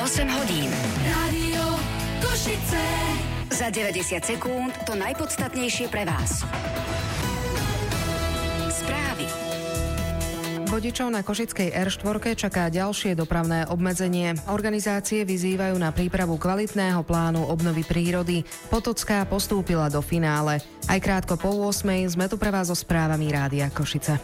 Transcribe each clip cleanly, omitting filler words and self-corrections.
hodín. Rádio Košice. Za 90 sekúnd to najpodstatnejšie pre vás. Správy. Vodičov na košickej R4 čaká ďalšie dopravné obmedzenie. Organizácie vyzývajú na prípravu kvalitného plánu obnovy prírody. Potocká postúpila do finále. Aj krátko po 8:00 sme tu pre vás so správami Rádia Košice.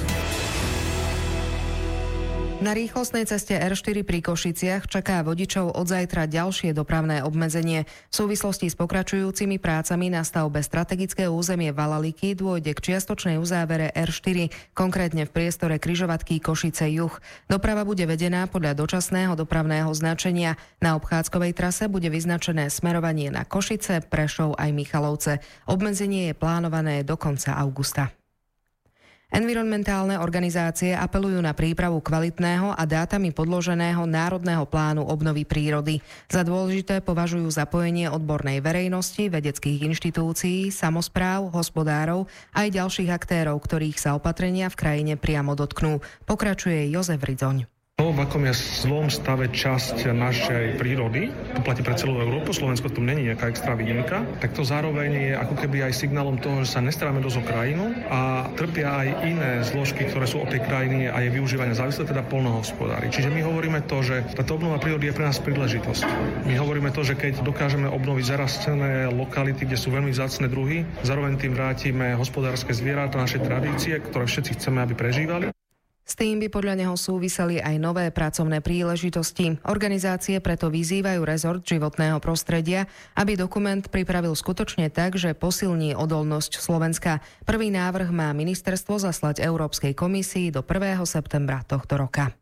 Na rýchlostnej ceste R4 pri Košiciach čaká vodičov od zajtra ďalšie dopravné obmedzenie. V súvislosti s pokračujúcimi prácami na stavbe strategického územie Valaliky dôjde k čiastočnej uzávere R4, konkrétne v priestore križovatky Košice juh. Doprava bude vedená podľa dočasného dopravného značenia. Na obchádzkovej trase bude vyznačené smerovanie na Košice, Prešov aj Michalovce. Obmedzenie je plánované do konca augusta. Environmentálne organizácie apelujú na prípravu kvalitného a dátami podloženého národného plánu obnovy prírody. Za dôležité považujú zapojenie odbornej verejnosti, vedeckých inštitúcií, samospráv, hospodárov aj ďalších aktérov, ktorých sa opatrenia v krajine priamo dotknú. Pokračuje Jozef Ridzoň. To, v akom je zlom stave časť našej prírody, to platí pre celú Európu, Slovensko tu není nejaká extra výnimka, tak to zároveň je ako keby aj signálom toho, že sa nestaráme dosť o krajinu a trpia aj iné zložky, ktoré sú od tej krajiny a jej využívania závislé, teda poľnohospodári. Čiže my hovoríme to, že táto obnova prírody je pre nás príležitosť. My hovoríme to, že keď dokážeme obnoviť zarastené lokality, kde sú veľmi vzácne druhy, zároveň tým vrátime hospodárske zvieratá našej tradície, ktoré všetci chceme, aby prežívali. S tým by podľa neho súviseli aj nové pracovné príležitosti. Organizácie preto vyzývajú rezort životného prostredia, aby dokument pripravil skutočne tak, že posilní odolnosť Slovenska. Prvý návrh má ministerstvo zaslať Európskej komisii do 1. septembra tohto roka.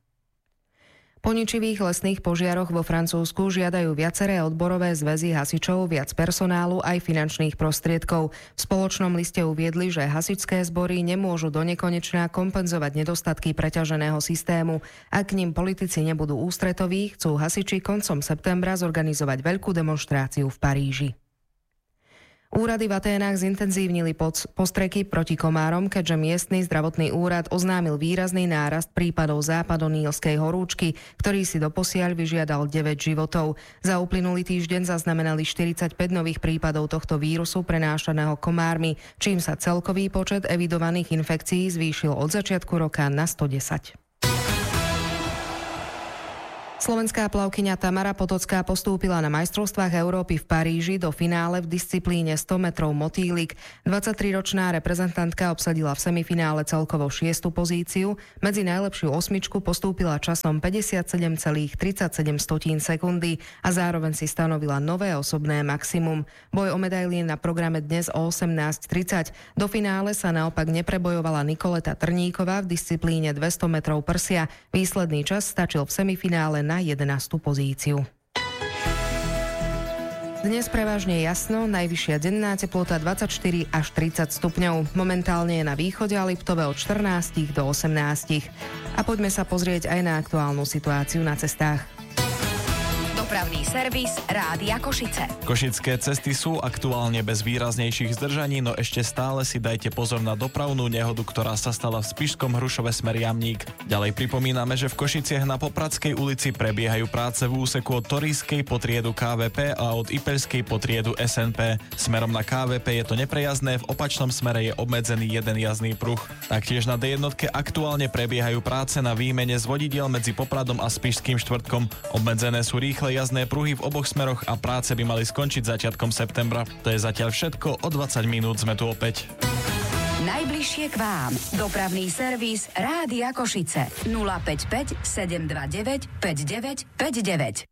Po ničivých lesných požiaroch vo Francúzsku žiadajú viaceré odborové zväzy hasičov viac personálu aj finančných prostriedkov. V spoločnom liste uviedli, že hasičské zbory nemôžu donekonečna kompenzovať nedostatky preťaženého systému. Ak k nim politici nebudú ústretoví, chcú hasiči koncom septembra zorganizovať veľkú demonštráciu v Paríži. Úrady v Aténach zintenzívnili postreky proti komárom, keďže miestny zdravotný úrad oznámil výrazný nárast prípadov západonílskej horúčky, ktorý si doposiaľ vyžiadal 9 životov. Za uplynulý týždeň zaznamenali 45 nových prípadov tohto vírusu prenášaného komármi, čím sa celkový počet evidovaných infekcií zvýšil od začiatku roka na 110. Slovenská plavkyňa Tamara Potocká postúpila na majstrovstvách Európy v Paríži do finále v disciplíne 100 metrov motýlik. 23-ročná reprezentantka obsadila v semifinále celkovo 6. pozíciu. Medzi najlepšiu osmičku postúpila časom 57,37 sekundy a zároveň si stanovila nové osobné maximum. Boj o medaily je na programe dnes o 18:30. Do finále sa naopak neprebojovala Nikoleta Trníková v disciplíne 200 metrov prsia. Výsledný čas stačil v semifinále na 11. pozíciu. Dnes prevažne jasno, najvyššia denná teplota 24 až 30 stupňov. Momentálne je na východe a Liptove od 14 do 18. A poďme sa pozrieť aj na aktuálnu situáciu na cestách. Dopravný servis Rádia Košice. Košické cesty sú aktuálne bez výraznejších zdržaní, no ešte stále si dajte pozor na dopravnú nehodu, ktorá sa stala v Spišskom Hrušove smer Jamník. Ďalej pripomíname, že v Košiciach na Popradskej ulici prebiehajú práce v úseku od Torískej po triedu KVP a od Ipeľskej po triedu SNP. Smerom na KVP je to neprejazdné, v opačnom smere je obmedzený jeden jazdný pruh. Taktiež na D1 aktuálne prebiehajú práce na výmene z vodidiel medzi Popradom a Spišským Štvrtkom. Obmedzené sú rýchle jazdné pruhy v oboch smeroch a práce by mali skončiť začiatkom septembra. To je zatiaľ všetko, o 20 minút sme tu opäť. Najbližšie k vám. Dopravný servis Rádia Košice. 055 729 5959.